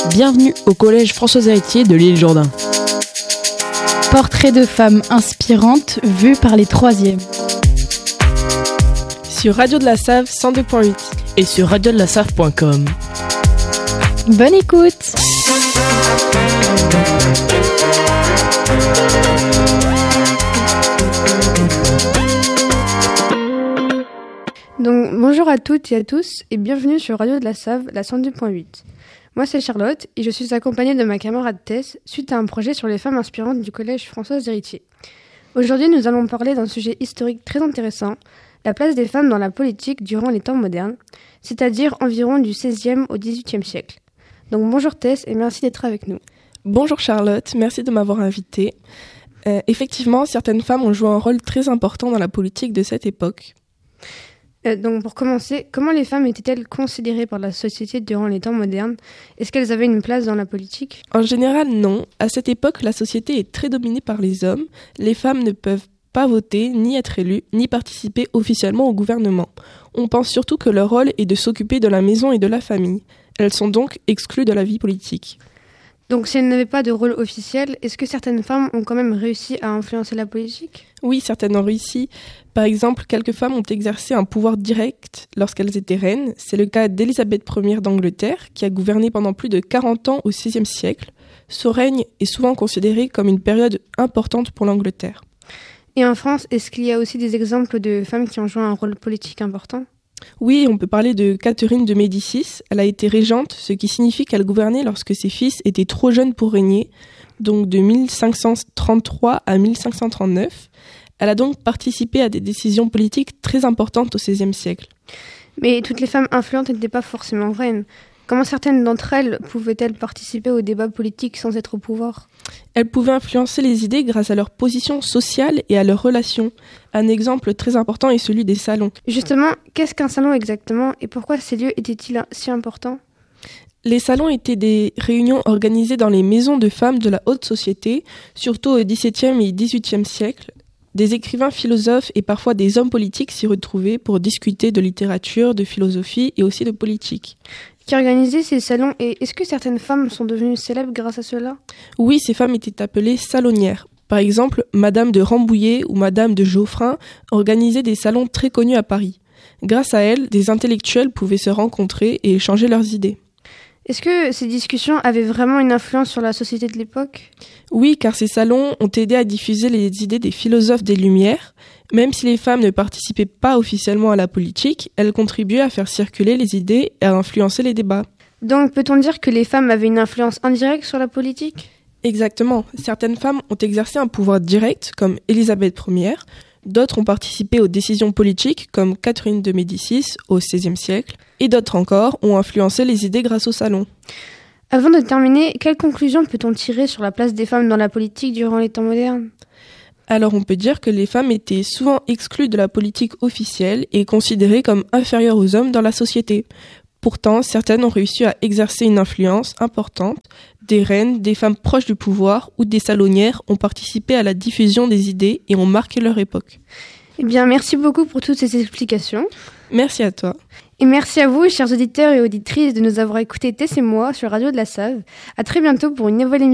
Bienvenue au collège François-Héritier de l'île Jourdain. Portrait de femmes inspirantes vues par les 3e. Sur Radio de la Save 102.8 et sur radiodelasave.com. Bonne écoute. Donc bonjour à toutes et à tous et bienvenue sur Radio de la Save, la 102.8. Moi c'est Charlotte et je suis accompagnée de ma camarade Tess suite à un projet sur les femmes inspirantes du collège François-Héritier. Aujourd'hui nous allons parler d'un sujet historique très intéressant, la place des femmes dans la politique durant les temps modernes, c'est-à-dire environ du XVIe au XVIIIe siècle. Donc bonjour Tess et merci d'être avec nous. Bonjour Charlotte, merci de m'avoir invitée. Effectivement, certaines femmes ont joué un rôle très important dans la politique de cette époque. Donc pour commencer, comment les femmes étaient-elles considérées par la société durant les temps modernes ? Est-ce qu'elles avaient une place dans la politique ? En général, non. À cette époque, la société est très dominée par les hommes. Les femmes ne peuvent pas voter, ni être élues, ni participer officiellement au gouvernement. On pense surtout que leur rôle est de s'occuper de la maison et de la famille. Elles sont donc exclues de la vie politique. Donc si elles n'avaient pas de rôle officiel, est-ce que certaines femmes ont quand même réussi à influencer la politique ? Oui, certaines ont réussi. Par exemple, quelques femmes ont exercé un pouvoir direct lorsqu'elles étaient reines. C'est le cas d'Élisabeth Ier d'Angleterre, qui a gouverné pendant plus de 40 ans au XVIe siècle. Son règne est souvent considéré comme une période importante pour l'Angleterre. Et en France, est-ce qu'il y a aussi des exemples de femmes qui ont joué un rôle politique important ? Oui, on peut parler de Catherine de Médicis. Elle a été régente, ce qui signifie qu'elle gouvernait lorsque ses fils étaient trop jeunes pour régner, donc de 1533 à 1539. Elle a donc participé à des décisions politiques très importantes au XVIe siècle. Mais toutes les femmes influentes n'étaient pas forcément reines. Comment certaines d'entre elles pouvaient-elles participer aux débats politiques sans être au pouvoir ? Elles pouvaient influencer les idées grâce à leur position sociale et à leurs relations. Un exemple très important est celui des salons. Justement, qu'est-ce qu'un salon exactement et pourquoi ces lieux étaient-ils si importants ? Les salons étaient des réunions organisées dans les maisons de femmes de la haute société, surtout au XVIIe et XVIIIe siècle. Des écrivains, philosophes et parfois des hommes politiques s'y retrouvaient pour discuter de littérature, de philosophie et aussi de politique. Qui organisait ces salons et est-ce que certaines femmes sont devenues célèbres grâce à cela ? Oui, ces femmes étaient appelées salonnières. Par exemple, Madame de Rambouillet ou Madame de Geoffrin organisaient des salons très connus à Paris. Grâce à elles, des intellectuels pouvaient se rencontrer et échanger leurs idées. Est-ce que ces discussions avaient vraiment une influence sur la société de l'époque ? Oui, car ces salons ont aidé à diffuser les idées des philosophes des Lumières. Même si les femmes ne participaient pas officiellement à la politique, elles contribuaient à faire circuler les idées et à influencer les débats. Donc peut-on dire que les femmes avaient une influence indirecte sur la politique ? Exactement. Certaines femmes ont exercé un pouvoir direct, comme Élisabeth Ier. D'autres ont participé aux décisions politiques, comme Catherine de Médicis au XVIe siècle. Et d'autres encore ont influencé les idées grâce au salon. Avant de terminer, quelles conclusions peut-on tirer sur la place des femmes dans la politique durant les temps modernes ? Alors on peut dire que les femmes étaient souvent exclues de la politique officielle et considérées comme inférieures aux hommes dans la société. Pourtant, certaines ont réussi à exercer une influence importante. Des reines, des femmes proches du pouvoir ou des salonnières ont participé à la diffusion des idées et ont marqué leur époque. Eh bien, merci beaucoup pour toutes ces explications. Merci à toi. Et merci à vous, chers auditeurs et auditrices, de nous avoir écoutés Tess et moi sur Radio de la Save. À très bientôt pour une nouvelle émission.